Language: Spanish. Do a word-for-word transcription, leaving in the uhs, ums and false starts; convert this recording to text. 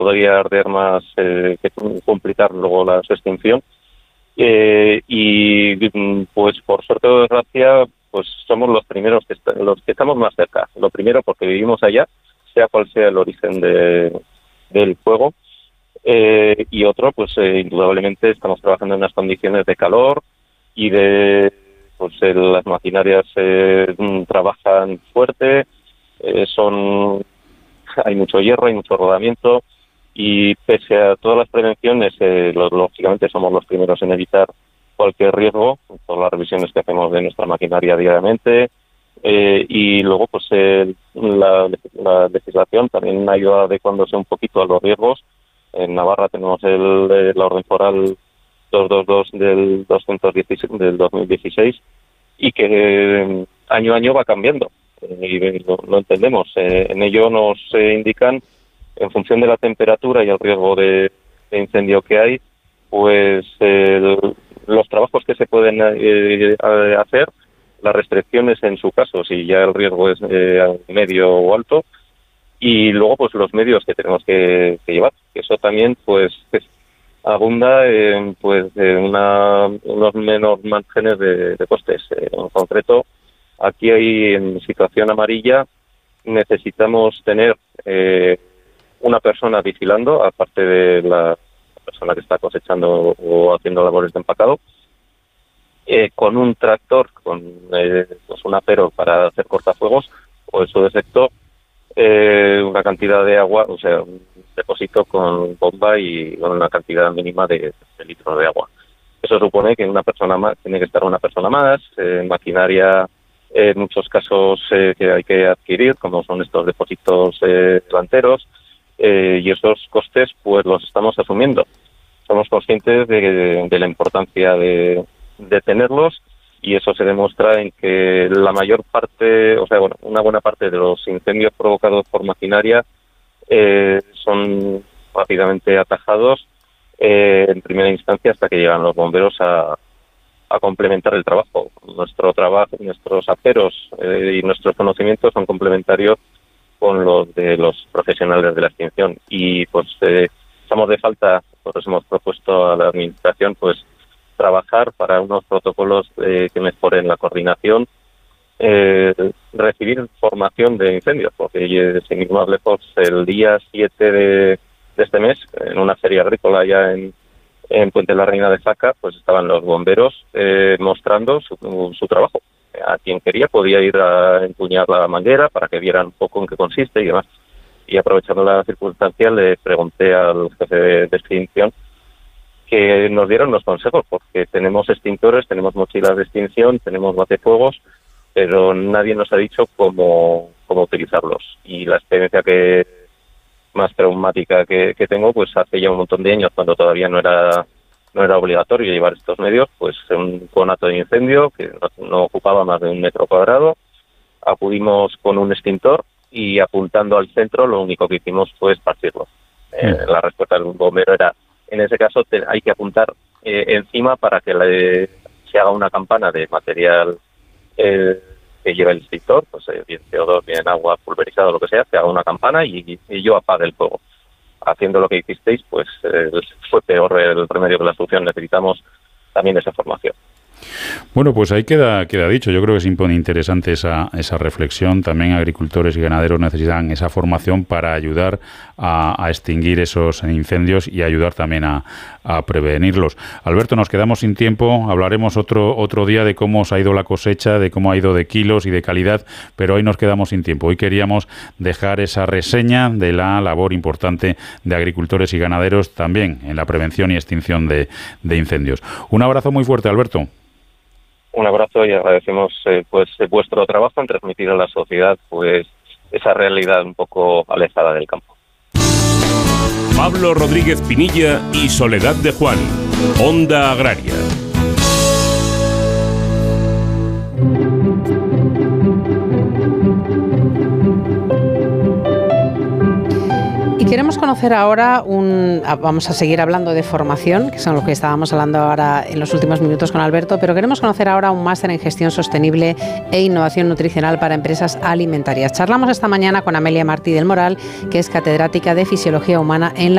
podría arder más eh, que completar luego la, su extinción. Eh, y pues por suerte o desgracia, pues somos los primeros que est- los que estamos más cerca. Lo primero porque vivimos allá, sea cual sea el origen de, del fuego. Eh, y otro, pues eh, indudablemente estamos trabajando en unas condiciones de calor y de, pues eh, las maquinarias eh, trabajan fuerte, eh, son, hay mucho hierro, hay mucho rodamiento, y pese a todas las prevenciones, eh, lo- lógicamente somos los primeros en evitar cualquier riesgo, con todas las revisiones que hacemos de nuestra maquinaria diariamente, eh, y luego pues eh, la, la legislación también ayuda adecuándose un poquito a los riesgos. En Navarra tenemos el, eh, la orden foral doscientos veintidós del doscientos dieciséis del dos mil dieciséis y que eh, año a año va cambiando, eh, y lo, lo entendemos. Eh, en ello nos eh, indican, en función de la temperatura y el riesgo de, de incendio que hay, pues eh, el- los trabajos que se pueden eh, eh, hacer, las restricciones en su caso, si ya el riesgo es eh, medio o alto, y luego pues los medios que tenemos que, que llevar. Eso también pues es- abunda en pues en una, unos menores márgenes de, de costes. Eh, en concreto, aquí hay en situación amarilla necesitamos tener eh, una persona vigilando, aparte de la persona que está cosechando o haciendo labores de empacado, eh, con un tractor, con eh, pues un apero para hacer cortafuegos o en su defecto eh, una cantidad de agua, o sea, un depósito con bomba y con una cantidad mínima de, de litros de agua. Eso supone que una persona más, tiene que estar una persona más, eh, maquinaria, eh, en muchos casos eh, que hay que adquirir, como son estos depósitos eh, delanteros, eh, y esos costes pues los estamos asumiendo. Somos conscientes de, de la importancia de, de tenerlos, y eso se demuestra en que la mayor parte, o sea, bueno, una buena parte de los incendios provocados por maquinaria eh, son rápidamente atajados eh, en primera instancia hasta que llegan los bomberos a, a complementar el trabajo. Nuestro trabajo, nuestros aperos eh, y nuestros conocimientos son complementarios con los de los profesionales de la extinción, y pues eh, estamos de falta, por eso hemos propuesto a la administración pues trabajar para unos protocolos eh, que mejoren la coordinación, eh, recibir formación de incendios, porque eh, sin ir más lejos, el día siete de, de este mes, en una feria agrícola ya en, en Puente de la Reina de Jaca, pues estaban los bomberos eh, mostrando su, su trabajo. A quien quería podía ir a empuñar la manguera para que vieran un poco en qué consiste y demás. Y aprovechando la circunstancia, le pregunté al jefe de, de extinción que nos dieron unos consejos, porque tenemos extintores, tenemos mochilas de extinción, tenemos batefuegos, pero nadie nos ha dicho cómo, cómo utilizarlos. Y la experiencia que más traumática que, que tengo, pues hace ya un montón de años, cuando todavía no era no era obligatorio llevar estos medios, pues un conato de incendio que no, no ocupaba más de un metro cuadrado, acudimos con un extintor y apuntando al centro lo único que hicimos fue esparcirlo. Eh, la respuesta del bombero era, en ese caso te, hay que apuntar eh, encima para que le, se haga una campana de material eh, que lleva el extintor, pues eh, bien C O dos, bien agua, pulverizado, lo que sea, se haga una campana y, y yo apague el fuego. Haciendo lo que hicisteis, pues eh, fue peor el remedio que la solución. Necesitamos también esa formación. Bueno, pues ahí queda queda dicho. Yo creo que es interesante esa, esa reflexión. También agricultores y ganaderos necesitan esa formación para ayudar a, a extinguir esos incendios y ayudar también a, a prevenirlos. Alberto, nos quedamos sin tiempo. Hablaremos otro otro día de cómo os ha ido la cosecha, de cómo ha ido de kilos y de calidad, pero hoy nos quedamos sin tiempo. Hoy queríamos dejar esa reseña de la labor importante de agricultores y ganaderos también en la prevención y extinción de, de incendios. Un abrazo muy fuerte, Alberto. Un abrazo y agradecemos eh, pues vuestro trabajo en transmitir a la sociedad pues esa realidad un poco alejada del campo. Pablo Rodríguez Pinilla y Soledad de Juan, Onda Agraria. Y queremos conocer ahora un... Vamos a seguir hablando de formación, que son lo que estábamos hablando ahora en los últimos minutos con Alberto, pero queremos conocer ahora un máster en gestión sostenible e innovación nutricional para empresas alimentarias. Charlamos esta mañana con Amelia Martí del Moral, que es catedrática de Fisiología Humana en la